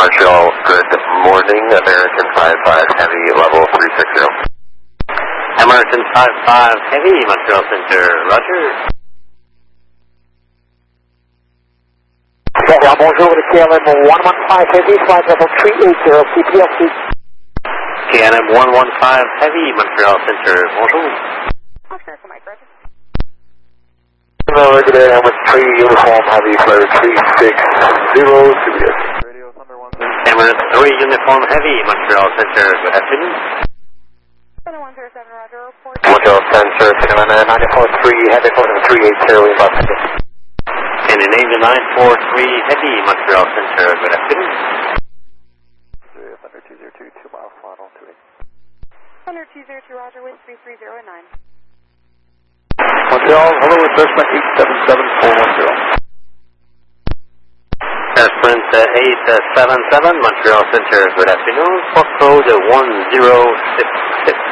Montreal, good morning. American 55 Heavy, level 360. American 55 Heavy, Montreal Center, roger. Bonjour, le KLM 115 Heavy, flight level 380, CPLC. KLM 115 Heavy, Montreal Center, bonjour. Hello, regular Emirates 3 Uniform Heavy, flight 360, CBS. Emirates 3 Uniform Heavy, Montreal Center, good afternoon. Montreal Center, Canada 943 Heavy, flight 380, inbound heavy. Scandinavia 943 Heavy, Montreal Center, good afternoon. Thunder 202, 2 miles, final 28. Thunder 202, roger with 330 at 9. Montreal, hello, it's Cessna 877410. Sprint 877, Montreal Center, good afternoon. Fox code 1066.